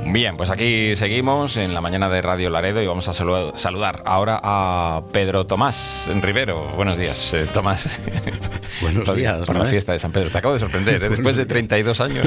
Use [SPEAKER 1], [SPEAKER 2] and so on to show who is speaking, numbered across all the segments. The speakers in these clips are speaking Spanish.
[SPEAKER 1] Bien, pues aquí seguimos en la mañana de Radio Laredo y vamos a saludar ahora a Pedro Tomás Rivero. Buenos días, Tomás.
[SPEAKER 2] Buenos días.
[SPEAKER 1] Para la fiesta de San Pedro. Te acabo de sorprender, ¿eh? Después de 32 años.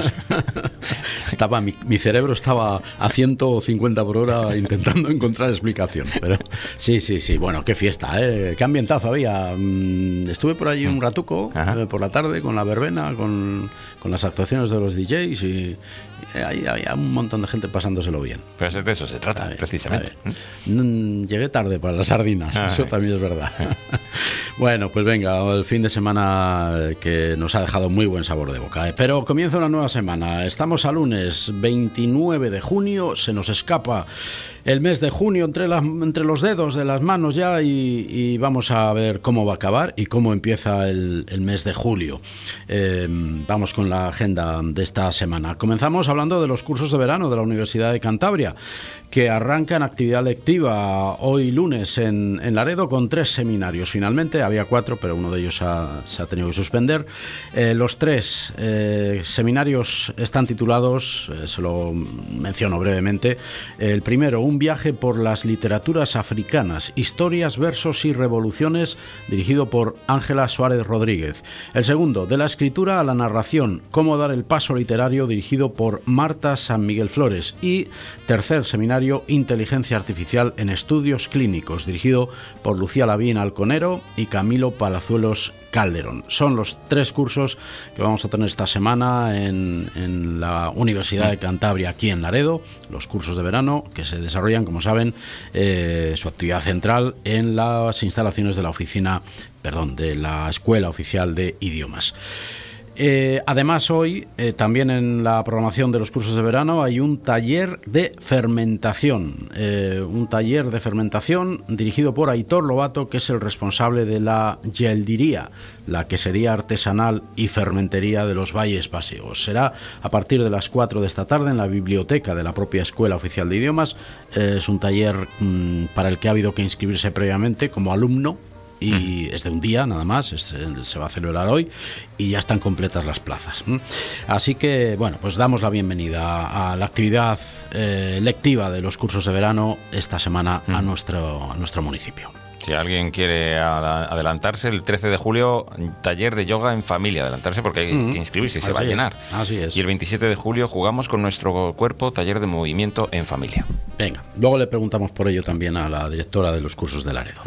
[SPEAKER 2] Mi cerebro estaba a 150 por hora intentando encontrar explicación. Pero sí. Bueno, qué fiesta, ¿eh? Qué ambientazo había. Estuve por allí un ratuco por la tarde con la verbena, con las actuaciones de los DJs y ahí había un montón de gente pasándoselo bien.
[SPEAKER 1] Pero de eso se trata, precisamente.
[SPEAKER 2] Llegué tarde para las sardinas, eso también es verdad. Bueno, pues venga, el fin de semana que nos ha dejado muy buen sabor de boca, ¿eh? Pero comienza una nueva semana. Estamos a lunes 29 de junio, se nos escapa el mes de junio entre los dedos de las manos ya y vamos a ver cómo va a acabar y cómo empieza el mes de julio. Vamos con la agenda de esta semana. Comenzamos hablando de los cursos de verano de la Universidad de Cantabria, que arranca en actividad lectiva hoy lunes en Laredo con 3 seminarios. Finalmente había 4, pero uno de ellos se ha tenido que suspender. Los 3 seminarios están titulados, se lo menciono brevemente. El primero, un viaje por las literaturas africanas, historias, versos y revoluciones, dirigido por Ángela Suárez Rodríguez. El segundo, de la escritura a la narración, cómo dar el paso literario, dirigido por Marta San Miguel Flores. Y tercer seminario, inteligencia artificial en estudios clínicos, dirigido por Lucía Lavín Alconero y Camilo Palazuelos Calderón. Son los 3 cursos que vamos a tener esta semana en la Universidad de Cantabria, aquí en Laredo, los cursos de verano que se desarrollan, como saben, su actividad central en las instalaciones de la Escuela Oficial de Idiomas. Además, hoy también en la programación de los cursos de verano hay un taller de fermentación, dirigido por Aitor Lobato, que es el responsable de la geldiría, la quesería artesanal y fermentería de los Valles Básicos. Será a partir de las 4 de esta tarde en la biblioteca de la propia Escuela Oficial de Idiomas. Es un taller para el que ha habido que inscribirse previamente como alumno, y es de un día nada más, se va a celebrar hoy y ya están completas las plazas. Así que, bueno, pues damos la bienvenida a la actividad lectiva de los cursos de verano esta semana a nuestro municipio.
[SPEAKER 1] Si alguien quiere adelantarse, el 13 de julio, taller de yoga en familia. Adelantarse porque hay que inscribirse y se va a llenar.
[SPEAKER 2] Así es.
[SPEAKER 1] Y el 27 de julio jugamos con nuestro cuerpo, taller de movimiento en familia.
[SPEAKER 2] Venga, luego le preguntamos por ello también a la directora de los cursos de Laredo.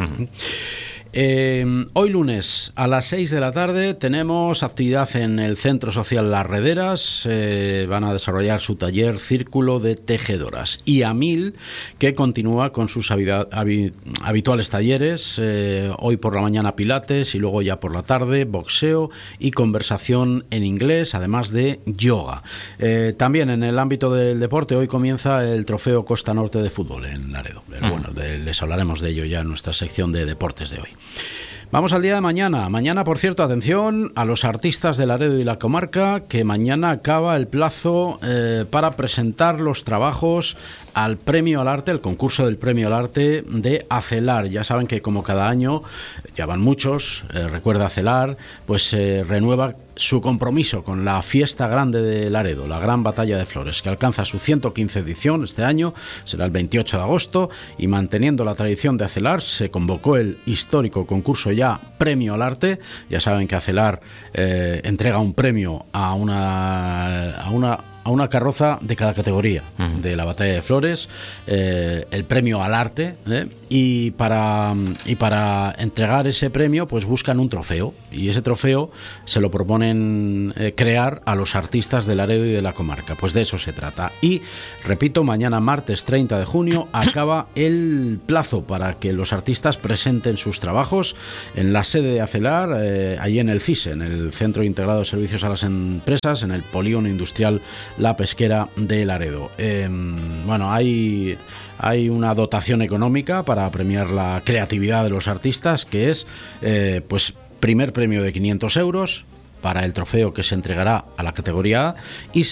[SPEAKER 2] Hoy lunes a las 6 de la tarde tenemos actividad en el Centro Social Las Rederas. Van a desarrollar su taller Círculo de Tejedoras. Y AMIL, que continúa con sus habituales talleres. Hoy por la mañana pilates y luego ya por la tarde boxeo y conversación en inglés, además de yoga. También en el ámbito del deporte, hoy comienza el Trofeo Costa Norte de Fútbol en Laredo. Bueno, les hablaremos de ello ya en nuestra sección de deportes de hoy. Vamos al día de mañana. Mañana, por cierto, atención a los artistas de Laredo y la comarca, que mañana acaba el plazo para presentar los trabajos al Premio al Arte, el concurso del Premio al Arte de ACELAR. Ya saben que como cada año, ya van muchos, recuerda ACELAR, pues renueva su compromiso con la fiesta grande de Laredo, la Gran Batalla de Flores, que alcanza su 115 edición este año, será el 28 de agosto, y manteniendo la tradición de ACELAR, se convocó el histórico concurso ya Premio al Arte. Ya saben que ACELAR entrega un premio a una carroza de cada categoría de la Batalla de Flores, el premio al arte, y para entregar ese premio pues buscan un trofeo, y ese trofeo se lo proponen crear a los artistas de Laredo y de la comarca. Pues de eso se trata. Y repito, mañana martes 30 de junio acaba el plazo para que los artistas presenten sus trabajos en la sede de ACELAR, allí en el CISE, en el Centro Integrado de Servicios a las Empresas, en el Polígono Industrial La Pesquera de Laredo. Bueno, hay una dotación económica para premiar la creatividad de los artistas, que es pues primer premio de 500 euros para el trofeo que se entregará a la categoría A, y